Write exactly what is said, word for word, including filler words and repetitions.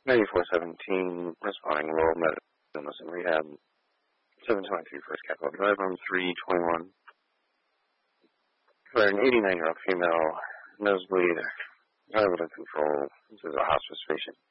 ninety-four seventeen, responding low med illness and rehab. seven twenty-three First Capital Drive, room three twenty-one. For an eighty-nine-year-old female, nosebleed, not able to control. This is a hospice patient.